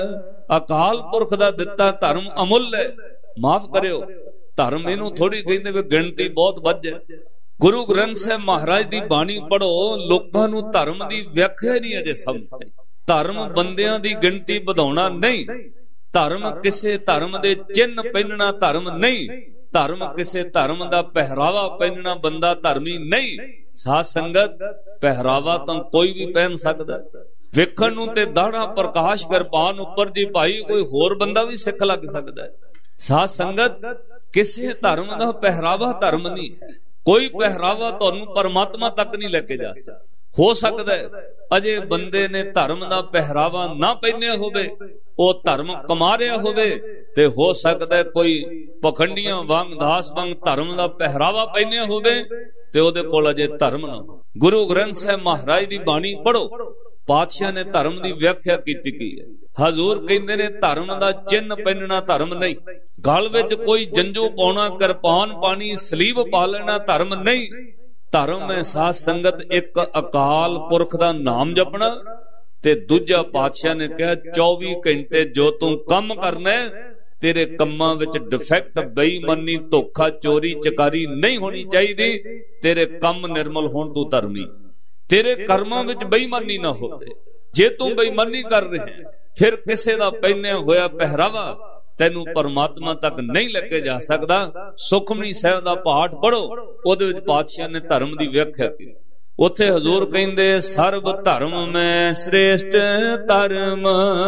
ਅਕਾਲ ਪੁਰਖ ਦਾ ਦਿੱਤਾ ਧਰਮ ਅਮੁੱਲ ਹੈ। ਮਾਫ ਕਰਿਓ, ਧਰਮ ਇਹਨੂੰ ਥੋੜੀ ਕਹਿੰਦੇ ਵੀ ਗਿਣਤੀ ਬਹੁਤ ਵੱਧ ਹੈ। ਗੁਰੂ ਗ੍ਰੰਥ ਸਾਹਿਬ ਮਹਾਰਾਜ ਦੀ ਬਾਣੀ ਪੜ੍ਹੋ, ਲੋਕਾਂ ਨੂੰ ਧਰਮ ਦੀ ਵਿਆਖਿਆ ਨਹੀਂ ਅਜੇ ਸਮਝ। ਧਰਮ ਬੰਦਿਆਂ ਦੀ ਗਿਣਤੀ ਵਧਾਉਣਾ ਨਹੀਂ, ਧਰਮ ਕਿਸੇ ਧਰਮ ਦੇ ਚਿੰਨ੍ਹ ਪਹਿਨਣਾ ਧਰਮ ਨਹੀਂ, ਧਰਮ ਕਿਸੇ ਧਰਮ ਦਾ ਪਹਿਰਾਵਾ ਪਹਿਨਣਾ ਬੰਦਾ ਧਰਮੀ ਨਹੀਂ। ਸਾਧ ਸੰਗਤ, ਪਹਿਰਾਵਾ ਤਾਂ ਕੋਈ ਵੀ ਪਹਿਨ ਸਕਦਾ, ਵੇਖਣ ਨੂੰ ਤੇ ਦਾੜਾ ਪ੍ਰਕਾਸ਼ ਕਿਰਪਾਨ ਉੱਪਰ ਜੀ ਭਾਈ ਕੋਈ ਹੋਰ ਬੰਦਾ ਵੀ ਸਿੱਖ ਲੱਗ ਸਕਦਾ। ਸਾਧ ਸੰਗਤ, ਕਿਸੇ ਧਰਮ ਦਾ ਪਹਿਰਾਵਾ ਧਰਮ ਨਹੀਂ ਹੈ। ਕੋਈ ਪਹਿਰਾਵਾ ਤੁਹਾਨੂੰ ਪਰਮਾਤਮਾ ਤੱਕ ਨਹੀਂ ਲੈ ਕੇ ਜਾ ਸਕਦਾ। ਹੋ ਸਕਦਾ ਹੈ ਅਜੇ ਬੰਦੇ ਨੇ ਧਰਮ ਦਾ ਪਹਿਰਾਵਾ ਨਾ ਪਹਿਨਿਆ ਹੋਵੇ, ਉਹ ਧਰਮ ਕਮਾ ਰਿਹਾ ਹੋਵੇ, ਤੇ ਹੋ ਸਕਦਾ ਕੋਈ ਪਖੰਡੀਆਂ ਵਾਂਗ ਦਾਸ ਵਾਂਗ ਧਰਮ ਦਾ ਪਹਿਰਾਵਾ ਪਹਿਨਿਆ ਹੋਵੇ ਤੇ ਉਹਦੇ ਕੋਲ ਅਜੇ ਧਰਮ ਨਾ। ਗੁਰੂ ਗ੍ਰੰਥ ਸਾਹਿਬ ਮਹਾਰਾਜ ਦੀ ਬਾਣੀ ਪੜ੍ਹੋ, ਪਾਤਸ਼ਾਹ ਨੇ ਧਰਮ ਦੀ ਵਿਆਖਿਆ ਕੀਤੀ ਕੀ ਹੈ। ਹਜ਼ੂਰ ਕਹਿੰਦੇ ਨੇ ਧਰਮ ਦਾ ਚਿੰਨ੍ਹ ਪਹਿਨਣਾ ਧਰਮ ਨਹੀਂ, ਗਲ ਵਿੱਚ ਕੋਈ ਜੰਜੂ ਪਾਉਣਾ, ਕਿਰਪਾਨ ਪਾਣੀ, ਸਲੀਬ ਪਾ ਲੈਣਾ ਧਰਮ ਨਹੀਂ। ਧਰਮ ਹੈ ਸਾਧ ਸੰਗਤ ਇੱਕ ਅਕਾਲ ਪੁਰਖ ਦਾ ਨਾਮ ਜਪਣਾ, ਤੇ ਦੂਜਾ ਪਾਤਸ਼ਾਹ ਨੇ ਕਿਹਾ 24 ਘੰਟੇ ਜੋ ਤੂੰ ਕੰਮ ਕਰਨਾ ਤੇਰੇ ਕੰਮਾਂ ਵਿੱਚ ਡਿਫੈਕਟ, ਬੇਈਮਾਨੀ, ਧੋਖਾ, ਚੋਰੀ, ਚਕਾਰੀ ਨਹੀਂ ਹੋਣੀ ਚਾਹੀਦੀ। ਤੇਰੇ ਕੰਮ ਨਿਰਮਲ ਹੋਣ, ਤੂੰ ਧਰਮੀ। ਤੇਰੇ ਕਰਮਾਂ ਵਿੱਚ ਬੇਈਮਾਨੀ ਨਾ ਹੋਵੇ। ਜੇ ਤੂੰ ਬੇਈਮਾਨੀ ਕਰ ਰਿਹਾ ਫਿਰ ਕਿਸੇ ਦਾ ਪਹਿਨਿਆ ਹੋਇਆ ਪਹਿਰਾਵਾ ਤੈਨੂੰ ਪਰਮਾਤਮਾ ਤੱਕ ਨਹੀਂ ਲੈ ਕੇ ਜਾ ਸਕਦਾ। ਸੁਖਮਨੀ ਸਾਹਿਬ ਦਾ ਪਾਠ ਪੜ੍ਹੋ, ਉਹਦੇ ਵਿੱਚ ਪਾਤਸ਼ਾਹ ਨੇ ਧਰਮ ਦੀ ਵਿਆਖਿਆ ਕੀਤੀ। ਉੱਥੇ ਹਜ਼ੂਰ ਕਹਿੰਦੇ ਸਰਬ ਧਰਮ ਮੈਂ ਸ੍ਰੇਸ਼ਟ ਧਰਮ।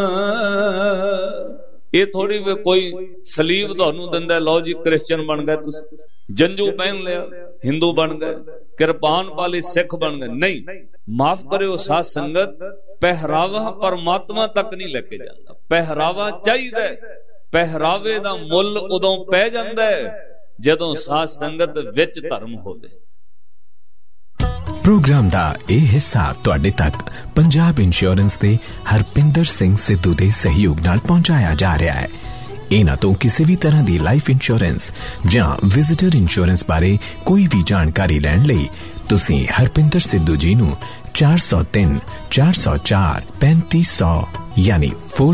ਇਹ ਥੋੜੀ ਵੀ ਕੋਈ ਸਲੀਬ ਤੁਹਾਨੂੰ ਦਿੰਦਾ ਲਓ ਜੀ ਕ੍ਰਿਸਚਨ ਬਣ ਗਏ ਤੁਸੀਂ, ਜੰਜੂ ਪਹਿਨ ਲਿਆ ਹਿੰਦੂ ਬਣ ਗਏ, ਕਿਰਪਾਨ ਪਾਲੀ ਸਿੱਖ ਬਣ ਗਏ। ਨਹੀਂ, ਮਾਫ ਕਰਿਓ ਸਾਧ ਸੰਗਤ, ਪਹਿਰਾਵਾ ਪਰਮਾਤਮਾ ਤੱਕ ਨਹੀਂ ਲੈ ਕੇ ਜਾਂਦਾ। ਪਹਿਰਾਵਾ ਚਾਹੀਦਾ, ਪਹਿਰਾਵੇ ਦਾ ਮੁੱਲ ਉਦੋਂ ਪੈ ਜਾਂਦਾ ਜਦੋਂ ਸਾਧ ਸੰਗਤ ਵਿੱਚ ਧਰਮ ਹੋਵੇ। ਪ੍ਰੋਗਰਾਮ ਦਾ ਇਹ ਹਿੱਸਾ ਤੁਹਾਡੇ ਤੱਕ ਪੰਜਾਬ ਇੰਸ਼ੋਰੈਂਸ ਦੇ ਹਰਪਿੰਦਰ ਸਿੰਘ ਸਿੱਧੂ ਦੇ ਸਹਿਯੋਗ ਨਾਲ ਪਹੁੰਚਾਇਆ ਜਾ ਰਿਹਾ ਹੈ। ਇਹਨਾਂ ਤੋਂ ਕਿਸੇ ਵੀ ਤਰ੍ਹਾਂ ਦੀ ਲਾਈਫ ਇੰਸ਼ੋਰੈਂਸ ਜਾਂ ਵਿਜ਼ਿਟਰ ਇੰਸ਼ੋਰੈਂਸ ਬਾਰੇ ਕੋਈ ਵੀ ਜਾਣਕਾਰੀ ਲੈਣ ਲਈ ਤੁਸੀਂ ਹਰਪਿੰਦਰ ਸਿੱਧੂ ਜੀ ਨੂੰ 403 404 3500 ਯਾਨੀ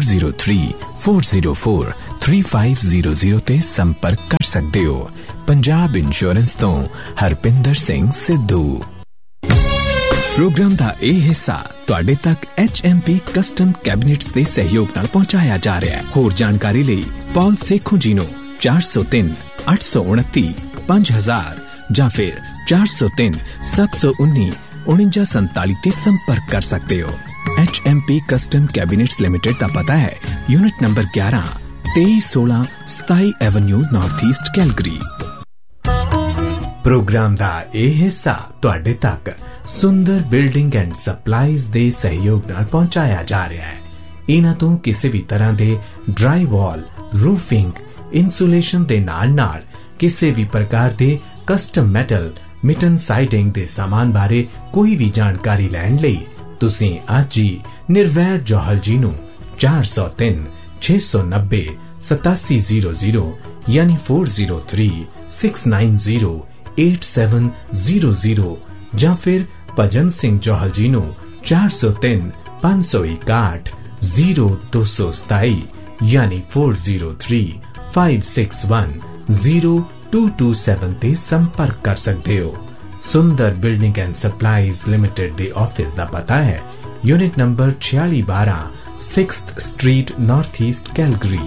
403404 3500 ਤੇ ਸੰਪਰਕ ਕਰ ਸਕਦੇ ਹੋ। ਪੰਜਾਬ ਇੰਸ਼ੋਰੈਂਸ ਤੋਂ ਹਰਪਿੰਦਰ ਸਿੰਘ ਸਿੱਧੂ। ਪ੍ਰੋਗਰਾਮ ਦਾ ਇਹ ਹਿੱਸਾ ਤੁਹਾਡੇ ਤੱਕ HMP ਕਸਟਮ ਕੈਬਨਿਟਸ ਦੇ ਸਹਿਯੋਗ ਨਾਲ ਪਹੁੰਚਾਇਆ ਜਾ ਰਿਹਾ ਹੈ। ਹੋਰ ਜਾਣਕਾਰੀ ਲਈ ਪੌਲ ਸੇਖੋਂ ਜੀ ਨੂੰ 403 829 5000 ਜਾਂ ਫਿਰ 403 719 4947 ਤੇ ਸੰਪਰਕ ਕਰ ਸਕਦੇ ਹੋ। HMP ਕਸਟਮ ਕੈਬਨਿਟਸ ਲਿਮਿਟਡ ਦਾ ਪਤਾ ਹੈ unit number 11 2316 27 avenue north East Calgary. Programme ਦਾ ਇਹ ਹਿੱਸਾ ਤੁਹਾਡੇ ਤੱਕ ਸੁੰਦਰ ਬਿਲਡਿੰਗ ਐਂਡ ਸਪਲਾਈਜ਼ ਦੇ ਸਹਿਯੋਗ ਨਾਲ ਪਹੁੰਚਾਇਆ ਜਾ ਰਿਹਾ ਹੈ। ਇਹਨਾਂ ਤੋਂ ਕਿਸੇ ਵੀ ਤਰ੍ਹਾਂ ਦੇ ਡਰਾਈ ਵਾਲ, ਰੂਫਿੰਗ, ਇਨਸੂਲੇਸ਼ਨ ਦੇ ਨਾਲ ਕਿਸੇ ਵੀ ਪ੍ਰਕਾਰ ਦੇ ਕਸਟਮ ਮੈਟਲ, ਮਿਟਨ ਸਾਈਡਿੰਗ ਦੇ ਸਾਮਾਨ ਬਾਰੇ ਕੋਈ ਵੀ ਜਾਣਕਾਰੀ ਲੈਣ ਲਈ ਤੁਸੀਂ ਅੱਜ ਹੀ ਨਿਰਵੈਰ ਜੋਹਲ ਜੀ ਨੂੰ 403 690 8700 ਯਾਨੀ 403 690 8700 ਜਾਂ ਫਿਰ ਭਜਨ ਸਿੰਘ ਜੋਹਲ ਜੀ ਨੂੰ 403 561 0227 ਯਾਨੀ 403 561 0227 ਤੇ ਸੰਪਰਕ ਕਰ ਸਕਦੇ ਹੋ। ਸੁੰਦਰ ਬਿਲਡਿੰਗ ਐਂਡ ਸਪਲਾਈਜ਼ ਲਿਮਿਟਡ ਦੇ ਆਫਿਸ ਦਾ ਪਤਾ ਹੈ unit number 4612 6th street north East Calgary.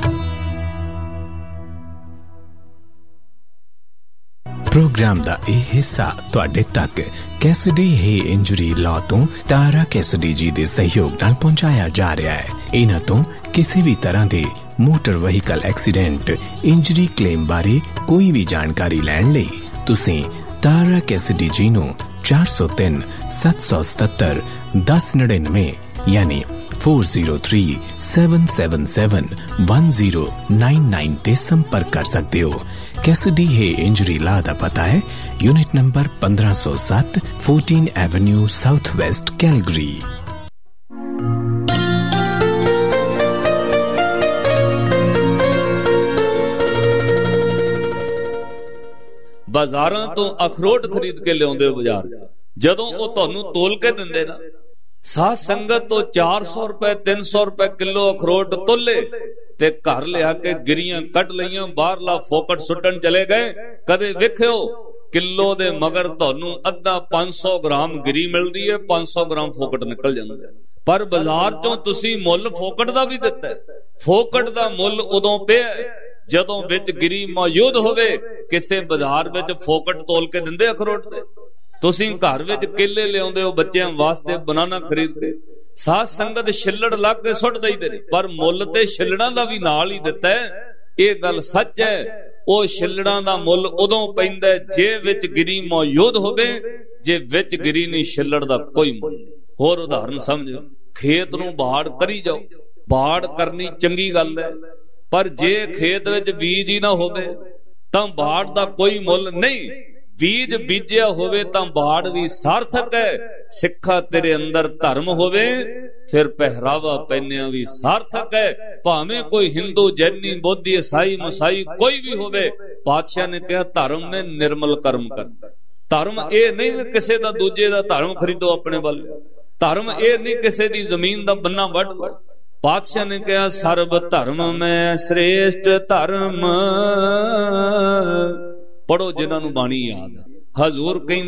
Programme ਦਾ ਇਹ ਹਿੱਸਾ ਤੁਹਾਡੇ ਤੱਕ ਕੈਸਡੀ ਹੈ ਇੰਜਰੀ ਲਾਅ ਤੋਂ ਤਾਰਾ ਕੈਸਡੀ ਜੀ ਦੇ ਸਹਿਯੋਗ ਨਾਲ ਪਹੁੰਚਾਇਆ ਜਾ ਰਿਹਾ ਹੈ। ਇਹਨਾਂ ਤੋਂ ਕਿਸੇ ਵੀ ਤਰ੍ਹਾਂ ਦੇ motor vehicle accident, injury claim ਬਾਰੇ ਕੋਈ ਵੀ ਜਾਣਕਾਰੀ ਲੈਣ ਲਈ ਤੁਸੀਂ ਤਾਰਾ ਕੈਸਡੀ ਜੀ ਨੂੰ 403 777 1099 ਯਾਨੀ 403 777 1099 ਤੇ ਸੰਪਰਕ ਕਰ ਸਕਦੇ ਹੋ। कैसिडी है इंजरी ला दा पता है unit number 1507 14 Avenue south west Calgary. ਬਾਜ਼ਾਰਾਂ ਤੋਂ ਅਖਰੋਟ ਖਰੀਦ ਕੇ ਲਿਆਉਂਦੇ ਹੋ ਬਾਜ਼ਾਰ, ਜਦੋਂ ਉਹ ਤੁਹਾਨੂੰ ਤੋਲ ਕੇ ਦਿੰਦੇ ਨਾ ਸਾਧ ਸੰਗਤ ਤੋਂ 400 ਰੁਪਏ 300 ਰੁਪਏ ਕਿਲੋ ਅਖਰੋਟ ਤੋਲੇ ਤੇ ਘਰ ਲਿਆ ਕੇ ਗਿਰੀਆਂ ਕੱਢ ਲਈਆਂ, ਬਾਹਰਲਾ ਫੋਕਟ ਸੁੱਟਣ ਚਲੇ ਗਏ। ਕਦੇ ਵੇਖਿਓ ਕਿਲੋ ਦੇ ਮਗਰ ਤੁਹਾਨੂੰ ਅੱਧਾ 500 ਗ੍ਰਾਮ ਗਿਰੀ ਮਿਲਦੀ ਹੈ, 500 ਗ੍ਰਾਮ ਫੋਕਟ ਨਿਕਲ ਜਾਂਦਾ। ਪਰ ਬਾਜ਼ਾਰ ਚੋਂ ਤੁਸੀਂ ਮੁੱਲ ਫੋਕਟ ਦਾ ਵੀ ਦਿੱਤਾ। ਫੋਕਟ ਦਾ ਮੁੱਲ ਉਦੋਂ ਪਿਆ ਜਦੋਂ ਵਿੱਚ ਗਿਰੀ ਮੌਜੂਦ ਹੋਵੇ। ਕਿਸੇ ਬਾਜ਼ਾਰ ਵਿੱਚ ਫੋਕਟ ਤੋਲ ਕੇ ਦਿੰਦੇ ਅਖਰੋਟ ਦੇ। ਤੁਸੀਂ ਘਰ ਵਿੱਚ ਕੇਲੇ ਲਿਆਉਂਦੇ ਹੋ ਬੱਚਿਆਂ ਵਾਸਤੇ, ਬਨਾਨਾ ਖਰੀਦ ਕੇ, ਸਾਧ ਸੰਗਤ ਛਿੱਲੜ ਲੱਗ ਕੇ ਸੁੱਟ ਦਈਦੇ ਨੇ, ਪਰ ਮੁੱਲ ਤੇ ਛਿੱਲੜਾਂ ਦਾ ਵੀ ਨਾਲ ਹੀ ਦਿੱਤਾ। ਇਹ ਗੱਲ ਸੱਚ ਹੈ। ਉਹ ਛਿੱਲੜਾਂ ਦਾ ਮੁੱਲ ਉਦੋਂ ਪੈਂਦਾ ਜੇ ਵਿੱਚ ਗਿਰੀ ਮੌਜੂਦ ਹੋਵੇ, ਜੇ ਵਿੱਚ ਗਿਰੀ ਨਹੀਂ ਛਿੱਲੜ ਦਾ ਕੋਈ ਮੁੱਲ ਨਹੀਂ। ਹੋਰ ਉਦਾਹਰਨ ਸਮਝੋ, ਖੇਤ ਨੂੰ ਬਾੜ ਕਰੀ ਜਾਓ, ਬਾੜ ਕਰਨੀ ਚੰਗੀ ਗੱਲ ਹੈ, ਪਰ ਜੇ ਖੇਤ ਵਿੱਚ ਬੀਜ ਹੀ ਨਾ ਹੋਵੇ ਤਾਂ ਬਾੜ ਦਾ ਕੋਈ ਮੁੱਲ ਨਹੀਂ। ਬੀਜ ਬੀਜਿਆ ਹੋਵੇ ਤਾਂ ਬਾੜ ਵੀ ਸਾਰਥਕ ਹੈ। ਸਿੱਖਾ ਤੇਰੇ ਅੰਦਰ ਧਰਮ ਹੋਵੇ ਫਿਰ ਪਹਿਰਾਵਾ ਪਹਿਨਿਆ ਵੀ ਸਾਰਥਕ ਹੈ। ਭਾਵੇਂ ਕੋਈ ਹਿੰਦੂ, ਜੈਨੀ, ਬੋਧੀ, ਈਸਾਈ, ਮਸਾਈ ਕੋਈ ਵੀ ਹੋਵੇ, ਪਾਤਸ਼ਾਹ ਨੇ ਕਿਹਾ ਧਰਮ ਨੇ ਨਿਰਮਲ ਕਰਮ ਕਰ। ਧਰਮ ਇਹ ਨਹੀਂ ਵੀ ਕਿਸੇ ਦਾ ਦੂਜੇ ਦਾ ਧਰਮ ਖਰੀਦੋ ਆਪਣੇ ਵੱਲ। ਧਰਮ ਇਹ ਨਹੀਂ ਕਿਸੇ ਦੀ ਜ਼ਮੀਨ ਦਾ ਬੰਨਾ ਵੱਢ। ਪਾਤਸ਼ਾਹ ਨੇ ਕਿਹਾ ਸਰਬ ਧਰਮ ਮੈਂ ਸ੍ਰੇਸ਼ਟ ਧਰਮ। ਪੜੋ ਜਿਨ੍ਹਾਂ ਨੂੰ ਬਾਣੀ ਯਾਦ। ਹਜ਼ੂਰ ਕਹਿੰਦੇ